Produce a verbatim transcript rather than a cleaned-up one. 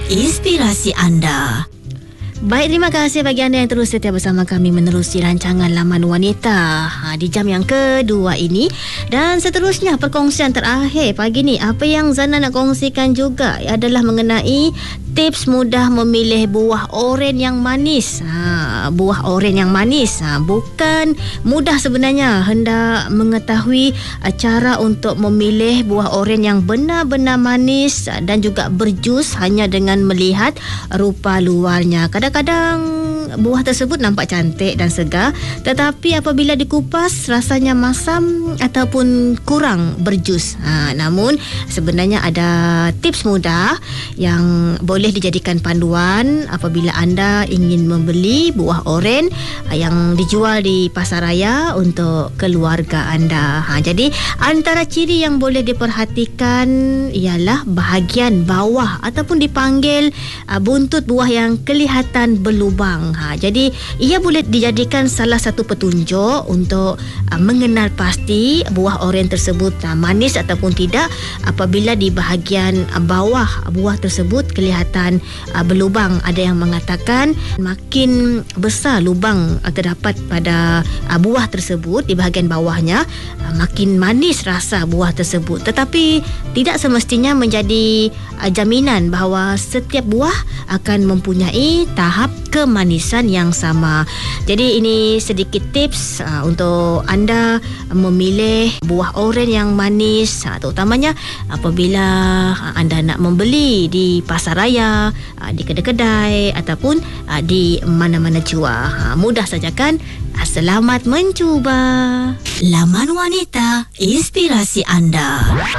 inspirasi anda. Baik, terima kasih bagi anda yang terus setia bersama kami menerusi rancangan Laman Wanita ha, di jam yang kedua ini. Dan seterusnya perkongsian terakhir pagi ni, apa yang Zana nak kongsikan juga adalah mengenai tips mudah memilih buah oren yang manis. Ha, buah oren yang manis ha, bukan mudah sebenarnya hendak mengetahui uh, cara untuk memilih buah oren yang benar-benar manis uh, dan juga berjus hanya dengan melihat rupa luarnya. Kadang-kadang buah tersebut nampak cantik dan segar, tetapi apabila dikupas rasanya masam ataupun kurang berjus. Ha, namun sebenarnya ada tips mudah yang boleh dijadikan panduan apabila anda ingin membeli buah oren yang dijual di pasaraya untuk keluarga anda. Ha, jadi antara ciri yang boleh diperhatikan ialah bahagian bawah ataupun dipanggil uh, buntut buah yang kelihatan berlubang. Ha, jadi ia boleh dijadikan salah satu petunjuk untuk uh, mengenal pasti buah oren tersebut uh, manis ataupun tidak apabila di bahagian uh, bawah buah tersebut kelihatan uh, berlubang. Ada yang mengatakan makin besar lubang uh, terdapat pada uh, buah tersebut di bahagian bawahnya, uh, makin manis rasa buah tersebut. Tetapi tidak semestinya menjadi uh, jaminan bahawa setiap buah akan mempunyai tahap kemanisan yang sama. Jadi ini sedikit tips uh, untuk anda memilih buah oren yang manis, uh, terutamanya apabila uh, anda nak membeli di pasaraya, uh, di kedai-kedai ataupun uh, di mana-mana jua. Uh, mudah saja kan? Selamat mencuba. Laman Wanita, inspirasi anda.